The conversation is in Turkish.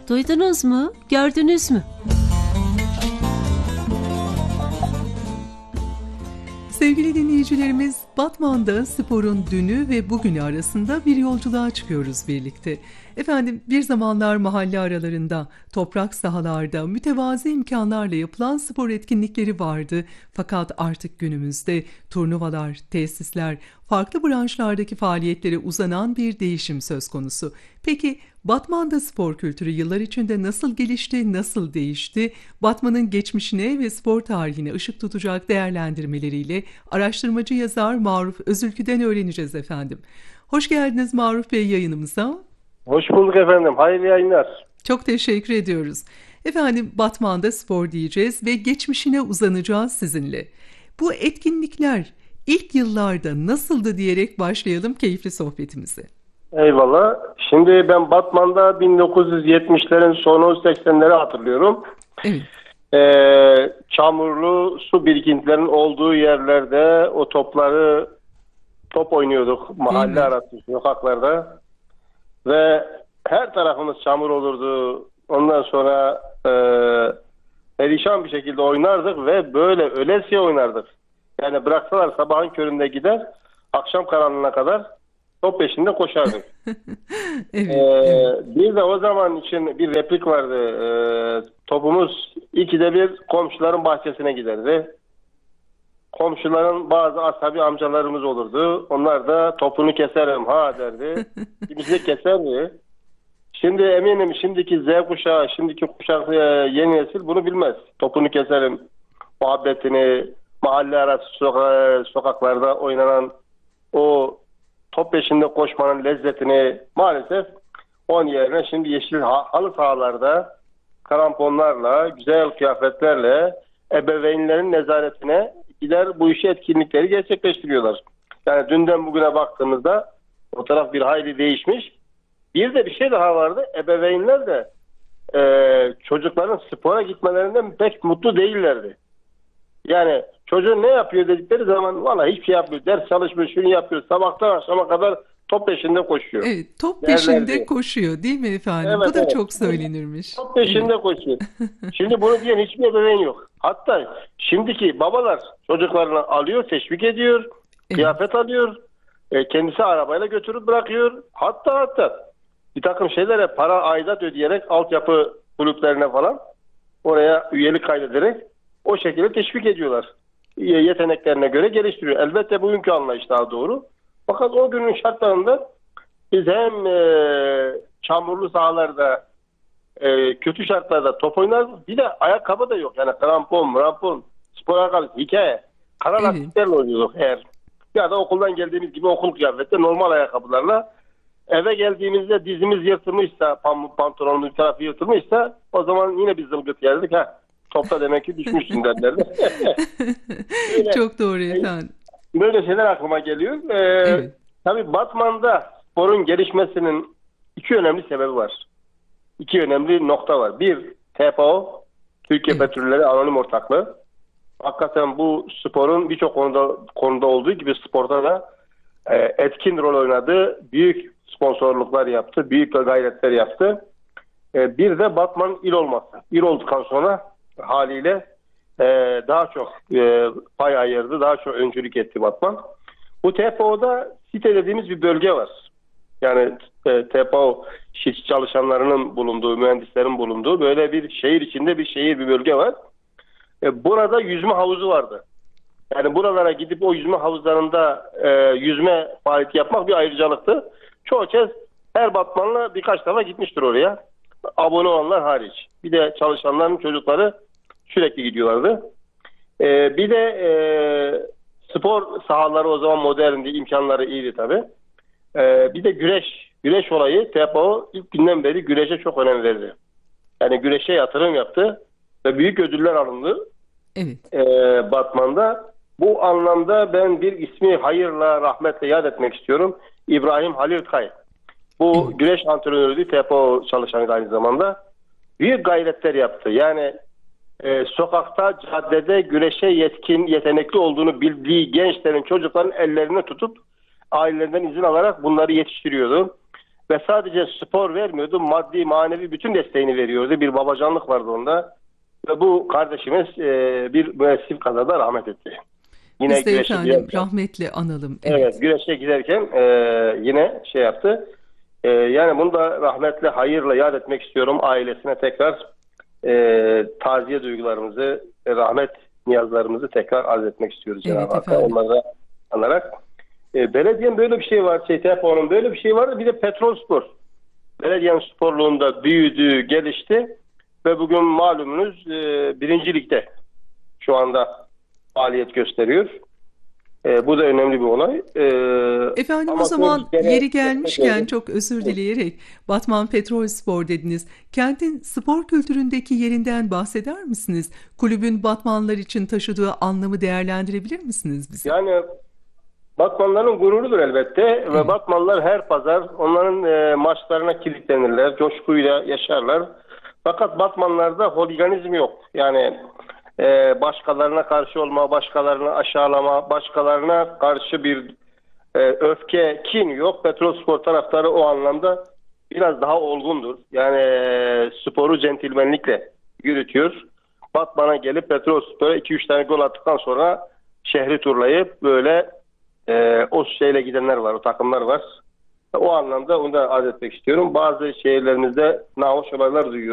Duydunuz mu? Gördünüz mü? Sevgili dinleyicilerimiz, Batman'da sporun dünü ve bugünü arasında bir yolculuğa çıkıyoruz birlikte. Efendim, bir zamanlar mahalle aralarında, toprak sahalarda, mütevazi imkanlarla yapılan spor etkinlikleri vardı. Fakat artık günümüzde turnuvalar, tesisler, farklı branşlardaki faaliyetlere uzanan bir değişim söz konusu. Peki, Batman'da spor kültürü yıllar içinde nasıl gelişti, nasıl değişti? Batman'ın geçmişine ve spor tarihine ışık tutacak değerlendirmeleriyle araştırmacı yazar Maruf Özülkü'den öğreneceğiz efendim. Hoş geldiniz Maruf Bey yayınımıza. Hoş bulduk efendim. Hayırlı yayınlar. Çok teşekkür ediyoruz. Efendim, Batman'da spor diyeceğiz ve geçmişine uzanacağız sizinle. Bu etkinlikler ilk yıllarda nasıldı diyerek başlayalım keyifli sohbetimize. Eyvallah. Şimdi ben Batman'da 1970'lerin sonu 80'leri hatırlıyorum. Evet. Çamurlu su birikintilerinin olduğu yerlerde o top oynuyorduk mahalle arası sokaklarda ve her tarafımız çamur olurdu. Ondan sonra perişan bir şekilde oynardık ve böyle ölesiye oynardık. Yani bıraksalar sabahın köründe gider, akşam karanlığına kadar top peşinde koşardık. Evet. Bir de o zaman için bir replik vardı. Topumuz ikide bir komşuların bahçesine giderdi. Komşuların bazı asabi amcalarımız olurdu. Onlar da topunu keserim ha derdi. Bizi keserdi. Şimdi eminim şimdiki Z kuşağı, şimdiki kuşak yeni nesil bunu bilmez. Topunu keserim muhabbetini, mahalle arası sokaklarda oynanan o top peşinde koşmanın lezzetini maalesef onun yerine şimdi yeşil halı sahalarda kramponlarla, güzel kıyafetlerle ebeveynlerin nezaretine gider bu işi etkinlikleri gerçekleştiriyorlar. Yani dünden bugüne baktığımızda o taraf bir hayli değişmiş. Bir de bir şey daha vardı. Ebeveynler de çocukların spora gitmelerinden pek mutlu değillerdi. Yani çocuğun ne yapıyor dedikleri zaman valla hiçbir şey yapmıyor. Ders çalışmıyor, şunu yapıyor. Sabahtan akşama kadar top peşinde koşuyor. Evet, top peşinde koşuyor değil mi efendim? Evet, Bu da evet. çok söylenirmiş. Top peşinde koşuyor. Şimdi bunu diyen hiçbir ebeveyn yok. Hatta şimdiki babalar çocuklarını alıyor, teşvik ediyor, kıyafet alıyor, kendisi arabayla götürüp bırakıyor. Hatta bir takım şeylere para aidat ödeyerek altyapı kulüplerine falan oraya üyelik kaydederek o şekilde teşvik ediyorlar. Yeteneklerine göre geliştiriyor. Elbette bugünkü anlayış daha doğru. Fakat o günün şartlarında biz hem çamurlu sahalarda kötü şartlarda top oynardık. Bir de ayakkabı da yok. Yani krampon, spor ayakkabısı, hikaye. Kara lastiklerle oynuyorduk eğer. Ya da okuldan geldiğimiz gibi okul kıyafette normal ayakkabılarla eve geldiğimizde dizimiz yırtılmışsa, pantolonun bir tarafı yırtılmışsa o zaman yine biz zılgıt yerdik. Topta demek ki düşmüşsün derlerdi. Çok doğru efendim. Böyle şeyler aklıma geliyor. Evet. Tabii Batman'da sporun gelişmesinin iki önemli sebebi var. İki önemli nokta var. Bir, TPO, Türkiye Petrolleri Anonim Ortaklığı. Hakikaten bu sporun birçok konuda olduğu gibi sporda da etkin rol oynadı. Büyük sponsorluklar yaptı, büyük gayretler yaptı. Bir de Batman il olması. İl olduktan sonra haliyle daha çok pay ayırdı, daha çok öncülük etti Batman. Bu TPO'da site dediğimiz bir bölge var. Yani TPO işçi çalışanlarının bulunduğu, mühendislerin bulunduğu böyle bir şehir içinde bir bölge var. Burada yüzme havuzu vardı. Yani buralara gidip o yüzme havuzlarında yüzme faaliyeti yapmak bir ayrıcalıktı. Çoğu kez her Batmanlı birkaç defa gitmiştir oraya. Abone olanlar hariç. Bir de çalışanların çocukları sürekli gidiyorlardı. Bir de spor sahaları o zaman moderndi, imkanları iyiydi tabii. Bir de güreş olayı TPO ilk günden beri güreşe çok önem verdi. Yani güreşe yatırım yaptı ve büyük ödüller alındı. Evet. Batman'da. Bu anlamda ben bir ismi hayırla, rahmetle yad etmek istiyorum. İbrahim Halil Kay. Bu güreş antrenörüydü, TPO çalışanıydı aynı zamanda. Büyük gayretler yaptı. Yani sokakta, caddede güreşe yetenekli olduğunu bildiği gençlerin, çocukların ellerini tutup ailelerinden izin alarak bunları yetiştiriyordu. Ve sadece spor vermiyordu, maddi manevi bütün desteğini veriyordu. Bir babacanlık vardı onda. Ve bu kardeşimiz bir müessif kazada rahmet etti. Yine Biz de güreşe efendim giderken, rahmetle analım. evet, güreşe giderken yine şey yaptı. Yani bunu da rahmetle, hayırla yad etmek istiyorum. Ailesine tekrar taziye duygularımızı, rahmet niyazlarımızı tekrar arz etmek istiyoruz Evet, Cenab-ı Hakk'a. efendim. Onları anarak. Belediyenin böyle bir şey var. TFO'nun böyle bir şey vardı. Bir de Petrolspor. Belediyenin sporluğunda büyüdü, gelişti ve bugün malumunuz 1. Lig'de şu anda faaliyet gösteriyor. Bu da önemli bir olay. Efendim Ama o zaman gene- yeri gelmişken çok özür dileyerek Batman Petrolspor dediniz. Kentin spor kültüründeki yerinden bahseder misiniz? Kulübün Batmanlılar için taşıdığı anlamı değerlendirebilir misiniz bize? Yani Batmanlıların gururudur elbette ve Batmanlılar her pazar onların maçlarına kilitlenirler, coşkuyla yaşarlar. Fakat Batmanlılarda holiganizm yok. Yani başkalarına karşı olma, başkalarını aşağılama, başkalarına karşı bir öfke, kin yok. Petrolspor taraftarı o anlamda biraz daha olgundur. Yani sporu centilmenlikle yürütüyor. Batman'a gelip Petrolspor'a 2-3 tane gol attıktan sonra şehri turlayıp böyle o şeyle gidenler var, o takımlar var. O anlamda onu da arz etmek istiyorum. Bazı şehirlerimizde nahoş olaylar duyuyoruz.